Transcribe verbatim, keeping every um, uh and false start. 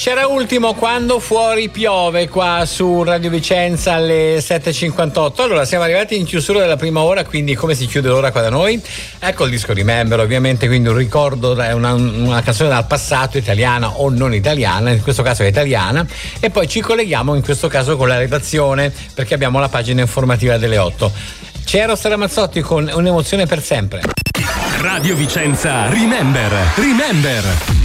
C'era ultimo quando fuori piove qua su Radio Vicenza alle sette e cinquantotto. Allora siamo arrivati in chiusura della prima ora, quindi come si chiude l'ora qua da noi? Ecco il disco Remember, ovviamente, quindi un ricordo, è una, una canzone dal passato, italiana o non italiana, in questo caso è italiana, e poi ci colleghiamo in questo caso con la redazione perché abbiamo la pagina informativa delle otto. C'è Eros Ramazzotti con Un'emozione per sempre. Radio Vicenza Remember, Remember.